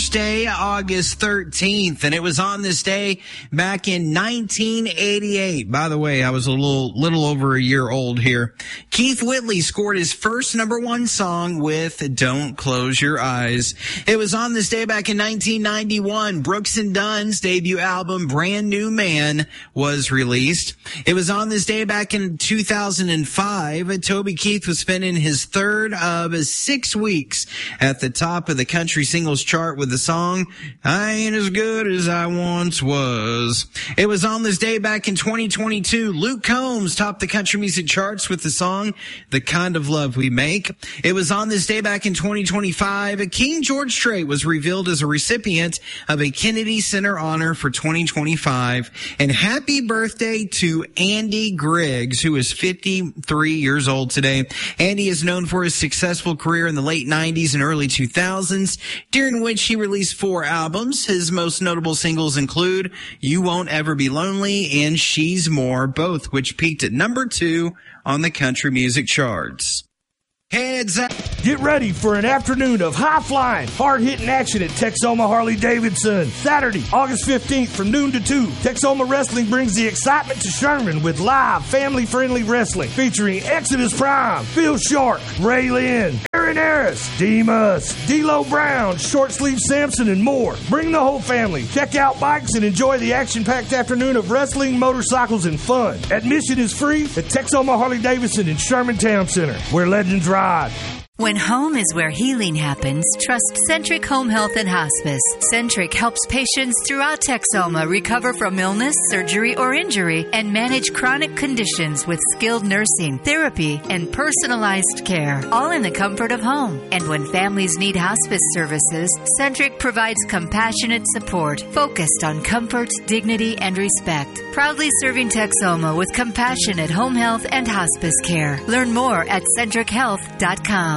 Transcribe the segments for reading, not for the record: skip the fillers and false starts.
Thursday, August 13th, and it was on this day back in 1988. By the way, I was a little over a year old here. Keith Whitley scored his first #1 song with Don't Close Your Eyes. It was on this day back in 1991. Brooks and Dunn's debut album, Brand New Man, was released. It was on this day back in 2005. Toby Keith was spending his third of 6 weeks at the top of the country singles chart with the song, I Ain't As Good As I Once Was. It was on this day back in 2022. Luke Combs topped the country music charts with the song, The Kind of Love We Make. It was on this day back in 2025. King George Strait was revealed as a recipient of a Kennedy Center honor for 2025. And happy birthday to Andy Griggs, who is 53 years old today. Andy is known for his successful career in the late 90s and early 2000s, during which he released 4 albums. His most notable singles include You Won't Ever Be Lonely and She's More, both which peaked at #2 on the country music charts. Heads up. Get ready for an afternoon of high-flying, hard-hitting action at Texoma Harley-Davidson. Saturday, August 15th from noon to 2. Texoma Wrestling brings the excitement to Sherman with live, family-friendly wrestling featuring Exodus Prime, Phil Shark, Ray Lynn, Aaron Harris, Demas, D'Lo Brown, Short Sleeve Samson, and more. Bring the whole family. Check out bikes and enjoy the action-packed afternoon of wrestling, motorcycles, and fun. Admission is free at Texoma Harley-Davidson in Sherman Town Center, where legends ride. When home is where healing happens, trust Centric Home Health and Hospice. Centric helps patients throughout Texoma recover from illness, surgery, or injury and manage chronic conditions with skilled nursing, therapy, and personalized care, all in the comfort of home. And when families need hospice services, Centric provides compassionate support focused on comfort, dignity, and respect. Proudly serving Texoma with compassionate home health and hospice care. Learn more at centrichealth.com.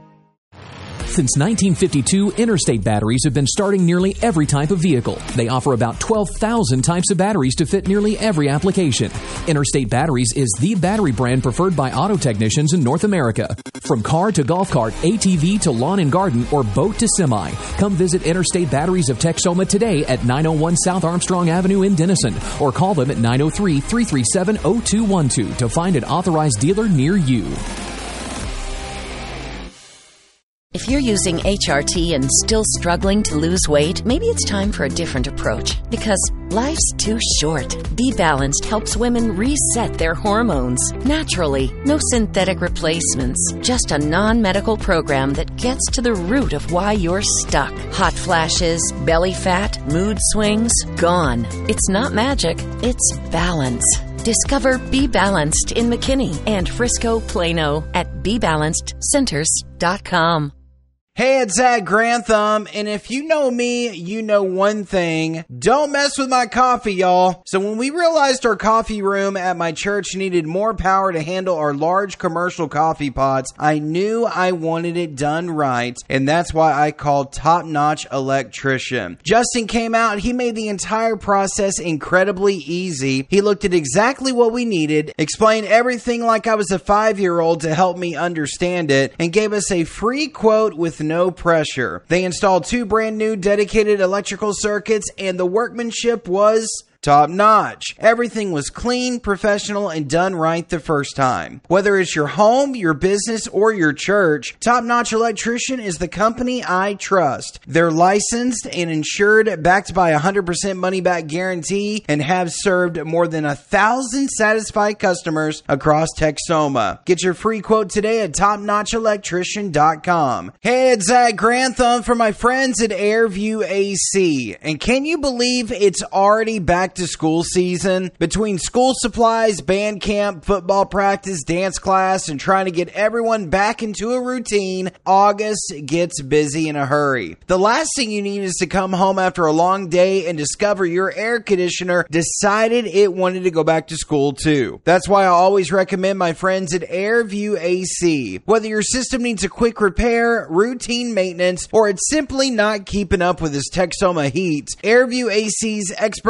Since 1952, Interstate Batteries have been starting nearly every type of vehicle. They offer about 12,000 types of batteries to fit nearly every application. Interstate Batteries is the battery brand preferred by auto technicians in North America. From car to golf cart, ATV to lawn and garden, or boat to semi, come visit Interstate Batteries of Texoma today at 901 South Armstrong Avenue in Denison, or call them at 903-337-0212 to find an authorized dealer near you. If you're using HRT and still struggling to lose weight, maybe it's time for a different approach. Because life's too short. Be Balanced helps women reset their hormones naturally. No synthetic replacements. Just a non-medical program that gets to the root of why you're stuck. Hot flashes, belly fat, mood swings, gone. It's not magic. It's balance. Discover Be Balanced in McKinney and Frisco, Plano at BeBalancedCenters.com. Hey, it's Zach Grantham, and if you know me, you know one thing. Don't mess with my coffee, y'all. So when we realized our coffee room at my church needed more power to handle our large commercial coffee pots, I knew I wanted it done right, and that's why I called Top Notch Electrician. Justin came out, he made the entire process incredibly easy. He looked at exactly what we needed, explained everything like I was a 5-year-old to help me understand it, and gave us a free quote with no pressure. They installed 2 brand new dedicated electrical circuits, and the workmanship was top notch. Everything was clean, professional, and done right the first time. Whether it's your home, your business, or your church, Top Notch Electrician is the company I trust. They're licensed and insured, backed by a 100% money-back guarantee, and have served more than 1,000 satisfied customers across Texoma. Get your free quote today at topnotchelectrician.com. Hey, it's Zach Grantham from my friends at Airview AC. And can you believe it's already back to school season? Between school supplies, band camp, football practice, dance class, and trying to get everyone back into a routine, August gets busy in a hurry. The last thing you need is to come home after a long day and discover your air conditioner decided it wanted to go back to school too. That's why I always recommend my friends at Airview AC. Whether your system needs a quick repair, routine maintenance, or it's simply not keeping up with this Texoma heat, Airview AC's expert technicians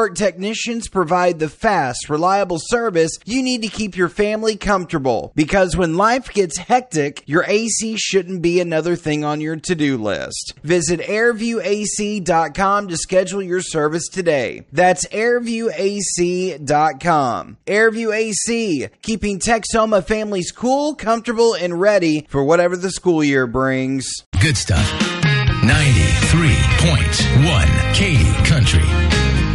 technicians provide the fast, reliable service you need to keep your family comfortable. Because when life gets hectic, your AC shouldn't be another thing on your to-do list. Visit airviewac.com to schedule your service today. That's airviewac.com. Airview AC, keeping Texoma families cool, comfortable, and ready for whatever the school year brings. Good stuff. 93.1 Katy Country.